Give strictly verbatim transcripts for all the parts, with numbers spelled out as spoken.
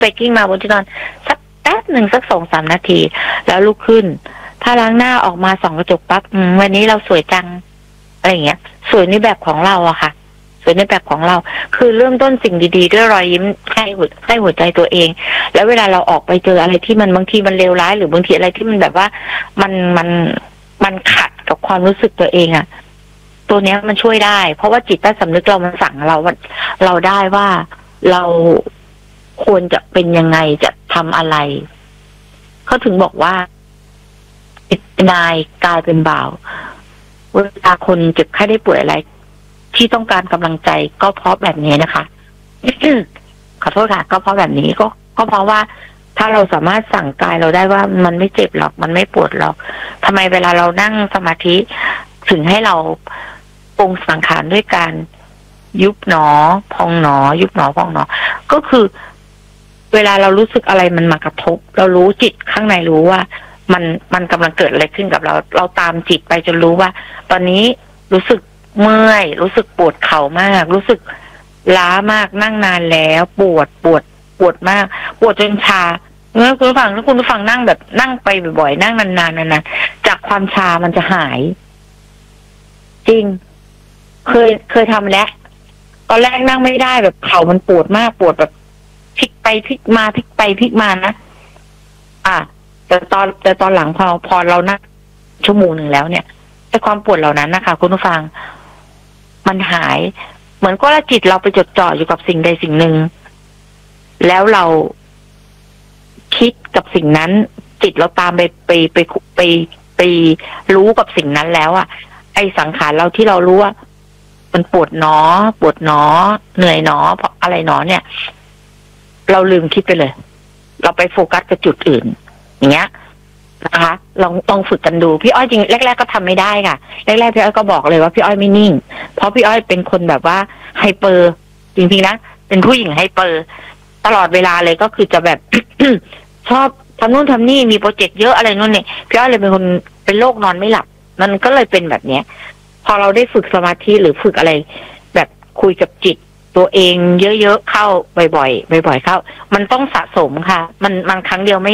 ไปกิ้งมาบนที่นอนสักแป๊บหนึ่งสักสองสามนาทีแล้วลุกขึ้นถ้าล้างหน้าออกมาส่องกระจกปั๊บวันนี้เราสวยจังอะไรอย่างเงี้ยสวยในแบบของเราอะค่ะสวยในแบบของเราคือเริ่มต้นสิ่งดีๆด้วยรอยยิ้มให้หัวให้หัวใจตัวเองแล้วเวลาเราออกไปเจออะไรที่มันบางทีมันเลวร้ายหรือบางทีอะไรที่มันแบบว่ามันมันมันขัดกับความรู้สึกตัวเองอะตัวเนี้ยมันช่วยได้เพราะว่าจิตใต้สำนึกเรามันสั่งเราเราได้ว่าเราควรจะเป็นยังไงจะทำอะไรเขาถึงบอกว่าจิตนายกลายเป็นบ่าวเวลาคนเจ็บไข้ได้ป่วยอะไรที่ต้องการกำลังใจก็เพราะแบบนี้นะคะ ขอโทษค่ะก็เพราะแบบนี้ก็ก็เพราะว่าถ้าเราสามารถสั่งกายเราได้ว่ามันไม่เจ็บหรอกมันไม่ปวดหรอกทำไมเวลาเรานั่งสมาธิถึงให้เราปรุงสังขารด้วยการยุบหนอพองหนอยุบหนอพองหนอก็คือเวลาเรารู้สึกอะไรมันมากระทบเรารู้จิตข้างในรู้ว่ามันมันกำลังเกิดอะไรขึ้นกับเราเราตามจิตไปจนรู้ว่าตอนนี้รู้สึกเมื่อยรู้สึกปวดเข่ามากรู้สึกล้ามากนั่งนานแล้วปวดปวดปวดมากปวดจนชาเมื่อคุณผู้ฟังถ้าคุณผู้ฟังนั่งแบบนั่งไปบ่อยๆนั่งนานๆนานๆจากความชามันจะหายจริงเคยเคยทำแล้วตอนแรกนั่งไม่ได้แบบเข่ามันปวดมากปวดแบบพลิกไปพลิกมาพลิกไปพลิกมานะอ่ะแต่ตอนแต่ตอนหลังพอพอเรานั่งชั่วโมงหนึ่งแล้วเนี่ยไอ้ความปวดเหล่านั้นนะคะคุณผู้ฟังมันหายเหมือนก็ละจิตเราไปจดจ่ออยู่กับสิ่งใดสิ่งหนึ่งแล้วเราคิดกับสิ่งนั้นจิตเราตามไปไปไปไปไปรู้กับสิ่งนั้นแล้วอ่ะไอ้สังขารเราที่เรารู้ว่ามันปวดหนอปวดหนอเหนื่อยหนอเพราะอะไรหนอเนี่ยเราลืมคิดไปเลยเราไปโฟกัสกับจุดอื่นอย่างเงี้ยนะคะลองลองฝึกกันดูพี่อ้อยจริงแรกๆก็ทำไม่ได้ค่ะแรกๆพี่อ้อยก็บอกเลยว่าพี่อ้อยไม่นิ่งเพราะพี่อ้อยเป็นคนแบบว่าไฮเปอร์จริงๆนะเป็นผู้หญิงไฮเปอร์ตลอดเวลาเลยก็คือจะแบบ ชอบทำนู่นทำนี่มีโปรเจกต์เยอะอะไรนู่นเนี่ยพี่อ้อยเลยเป็นคนเป็นโรคนอนไม่หลับมันก็เลยเป็นแบบเนี้ยพอเราได้ฝึกสมาธิหรือฝึกอะไรแบบคุยกับจิตตัวเองเยอะๆเข้าบ่อยๆบ่อยๆเข้ามันต้องสะสมค่ะมันมันครั้งเดียวไม่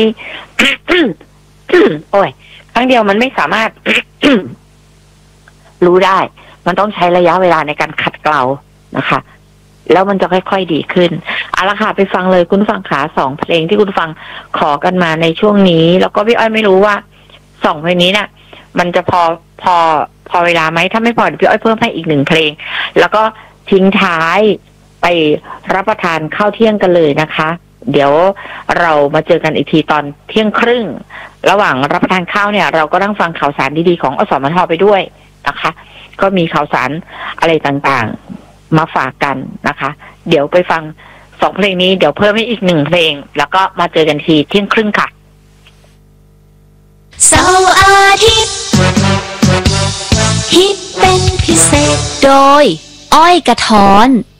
โอ้ยครั้งเดียวมันไม่สามารถ รู้ได้มันต้องใช้ระยะเวลาในการขัดเกลานะคะแล้วมันจะค่อยๆดีขึ้นเอาละค่ะไปฟังเลยคุณฟังขาสองเพลงที่คุณฟังขอกันมาในช่วงนี้แล้วก็พี่อ้อยไม่รู้ว่าสองเพลงนี้เนี่ยมันจะพอพอพอเวลาไหมถ้าไม่พอเดี๋ยวพี่อ้อยเพิ่มให้อีกหนึ่งเพลงแล้วก็ทิ้งท้ายไปรับประทานข้าวเที่ยงกันเลยนะคะเดี๋ยวเรามาเจอกันอีกทีตอนเที่ยงครึ่งระหว่างรับประทานข้าวเนี่ยเราก็ต้องฟังข่าวสารดีๆของอสมทไปด้วยนะคะก็มีข่าวสารอะไรต่างๆมาฝากกันนะคะเดี๋ยวไปฟังสองเพลงนี้เดี๋ยวเพิ่มให้อีกหนึ่งเพลงแล้วก็มาเจอกันทีเที่ยงครึ่งค่ะเสาร์อาทิตย์ฮิตเป็นพิเศษโดยอ้อยกระท้อน